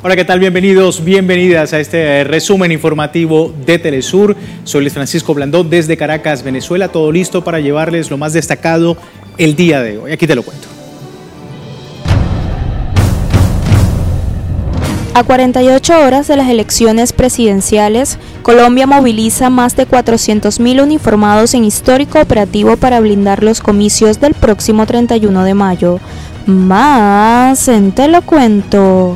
Hola, ¿qué tal? Bienvenidos, bienvenidas a este resumen informativo de Telesur. Soy Luis Francisco Blandón desde Caracas, Venezuela. Todo listo para llevarles lo más destacado el día de hoy. Aquí te lo cuento. A 48 horas de las elecciones presidenciales, Colombia moviliza más de 400.000 uniformados en histórico operativo para blindar los comicios del próximo 31 de mayo. Más en Te lo cuento.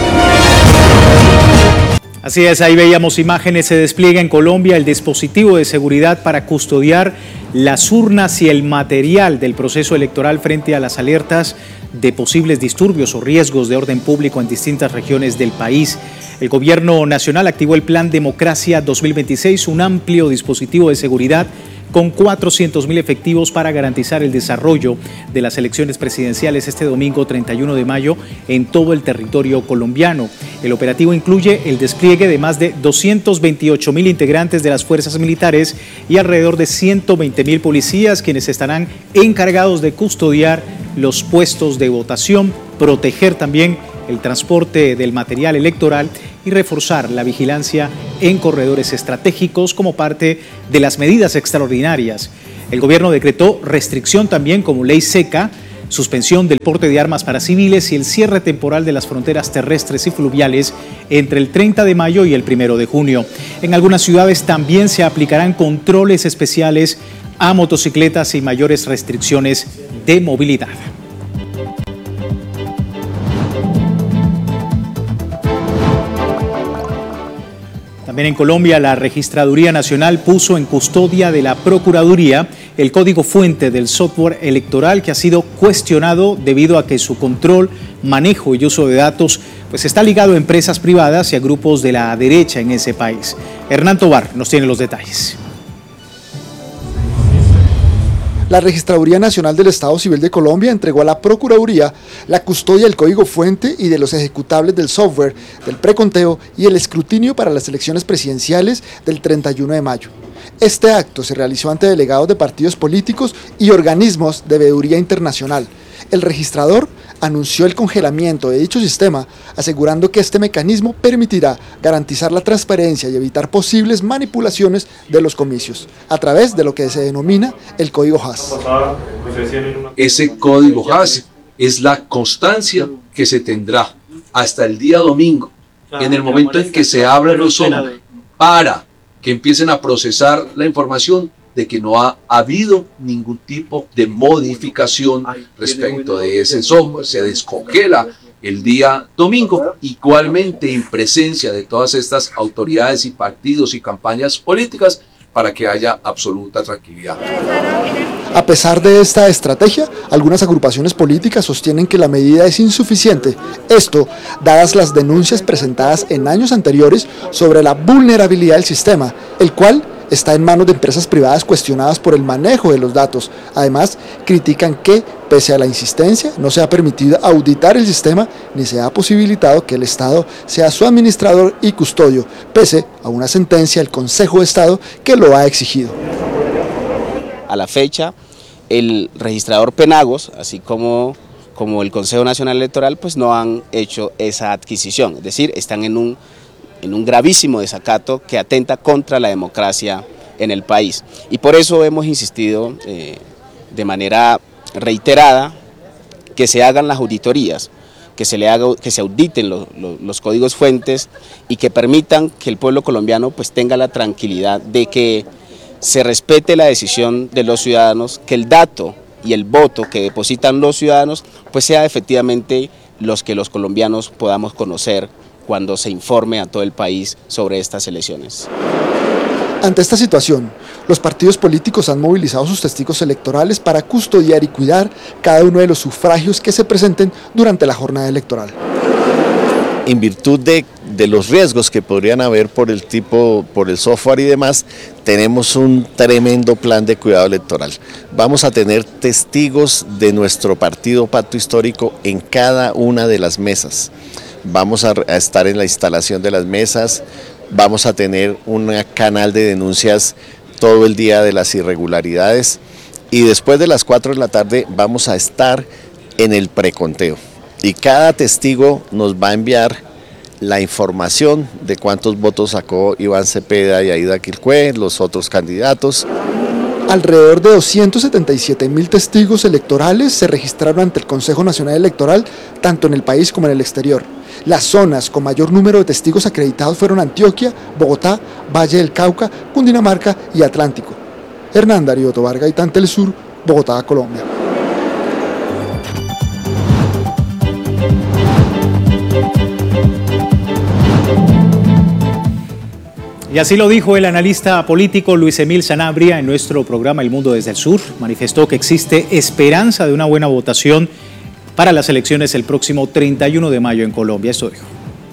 Así es, ahí veíamos imágenes, se despliega en Colombia el dispositivo de seguridad para custodiar las urnas y el material del proceso electoral frente a las alertas de posibles disturbios o riesgos de orden público en distintas regiones del país. El gobierno nacional activó el Plan Democracia 2026, un amplio dispositivo de seguridad con 400.000 efectivos para garantizar el desarrollo de las elecciones presidenciales este domingo 31 de mayo en todo el territorio colombiano. El operativo incluye el despliegue de más de 228.000 integrantes de las fuerzas militares y alrededor de 120.000 policías, quienes estarán encargados de custodiar los puestos de votación, proteger también el transporte del material electoral y reforzar la vigilancia en corredores estratégicos como parte de las medidas extraordinarias. El gobierno decretó restricción también como ley seca, suspensión del porte de armas para civiles y el cierre temporal de las fronteras terrestres y fluviales entre el 30 de mayo y el 1 de junio. En algunas ciudades también se aplicarán controles especiales a motocicletas y mayores restricciones de movilidad. También en Colombia, la Registraduría Nacional puso en custodia de la Procuraduría el código fuente del software electoral que ha sido cuestionado debido a que su control, manejo y uso de datos está ligado a empresas privadas y a grupos de la derecha en ese país. Hernán Tobar nos tiene los detalles. La Registraduría Nacional del Estado Civil de Colombia entregó a la Procuraduría la custodia del código fuente y de los ejecutables del software, del preconteo y el escrutinio para las elecciones presidenciales del 31 de mayo. Este acto se realizó ante delegados de partidos políticos y organismos de veeduría internacional. El registrador anunció el congelamiento de dicho sistema, asegurando que este mecanismo permitirá garantizar la transparencia y evitar posibles manipulaciones de los comicios, a través de lo que se denomina el código Haas. Ese código Haas es la constancia que se tendrá hasta el día domingo, en el momento en que se abran los ojos, para que empiecen a procesar la información de que no ha habido ningún tipo de modificación respecto de ese software. Se descongela el día domingo, igualmente en presencia de todas estas autoridades y partidos y campañas políticas, para que haya absoluta tranquilidad. A pesar de esta estrategia, algunas agrupaciones políticas sostienen que la medida es insuficiente. Esto, dadas las denuncias presentadas en años anteriores sobre la vulnerabilidad del sistema, el cual está en manos de empresas privadas cuestionadas por el manejo de los datos. Además, critican que, pese a la insistencia, no se ha permitido auditar el sistema ni se ha posibilitado que el Estado sea su administrador y custodio, pese a una sentencia del Consejo de Estado que lo ha exigido. A la fecha, el registrador Penagos, así como el Consejo Nacional Electoral, no han hecho esa adquisición, es decir, están en un gravísimo desacato que atenta contra la democracia en el país. Y por eso hemos insistido de manera reiterada que se hagan las auditorías, que se auditen los códigos fuentes y que permitan que el pueblo colombiano tenga la tranquilidad de que se respete la decisión de los ciudadanos, que el dato y el voto que depositan los ciudadanos sea efectivamente los que los colombianos podamos conocer cuando se informe a todo el país sobre estas elecciones. Ante esta situación, los partidos políticos han movilizado sus testigos electorales para custodiar y cuidar cada uno de los sufragios que se presenten durante la jornada electoral. En virtud de los riesgos que podrían haber por el software y demás, tenemos un tremendo plan de cuidado electoral. Vamos a tener testigos de nuestro partido Pacto Histórico en cada una de las mesas. Vamos a estar en la instalación de las mesas, vamos a tener un canal de denuncias todo el día de las irregularidades y después de las 4 de la tarde vamos a estar en el preconteo y cada testigo nos va a enviar la información de cuántos votos sacó Iván Cepeda y Aida Quircué, los otros candidatos. Alrededor de 277.000 testigos electorales se registraron ante el Consejo Nacional Electoral, tanto en el país como en el exterior. Las zonas con mayor número de testigos acreditados fueron Antioquia, Bogotá, Valle del Cauca, Cundinamarca y Atlántico. Hernán Darío Tobar Gaitán, Telesur, Bogotá, Colombia. Y así lo dijo el analista político Luis Emil Sanabria en nuestro programa El Mundo desde el Sur. Manifestó que existe esperanza de una buena votación para las elecciones el próximo 31 de mayo en Colombia. Esto dijo.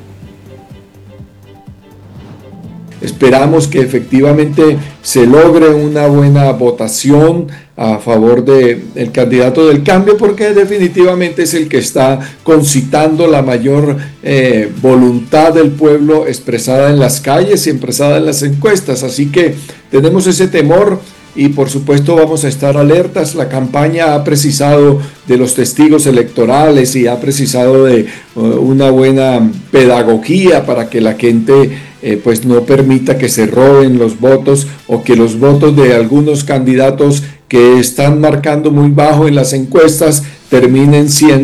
Esperamos que efectivamente se logre una buena votación a favor del candidato del cambio, porque definitivamente es el que está concitando la mayor voluntad del pueblo expresada en las calles y expresada en las encuestas. Así que tenemos ese temor y por supuesto vamos a estar alertas. La campaña ha precisado de los testigos electorales y ha precisado de una buena pedagogía para que la gente pues no permita que se roben los votos o que los votos de algunos candidatos que están marcando muy bajo en las encuestas terminen siendo